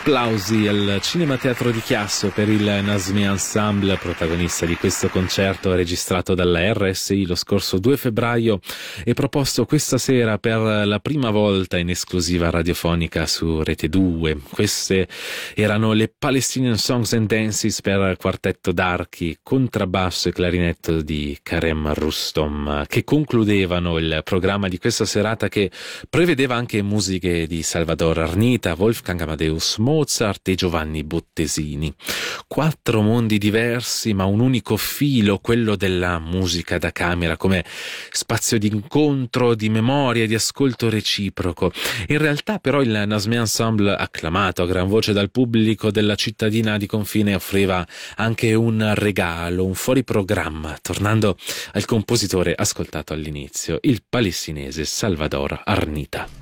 Applausi al Cinema Teatro di Chiasso per il Nasmi Ensemble, protagonista di questo concerto registrato dalla RSI lo scorso 2 febbraio e proposto questa sera per la prima volta in esclusiva radiofonica su Rete 2. Queste erano le Palestinian Songs and Dances per quartetto d'archi, contrabbasso e clarinetto di Karem Rustom, che concludevano il programma di questa serata, che prevedeva anche musiche di Salvador Arnita, Wolfgang Amadeus Mozart e Giovanni Bottesini. 4 mondi diversi ma un unico filo, quello della musica da camera come spazio di incontro, di memoria, di ascolto reciproco. In realtà però il Nasmi Ensemble, acclamato a gran voce dal pubblico della cittadina di confine, offriva anche un regalo, un fuoriprogramma, tornando al compositore ascoltato all'inizio, il palestinese Salvador Arnita.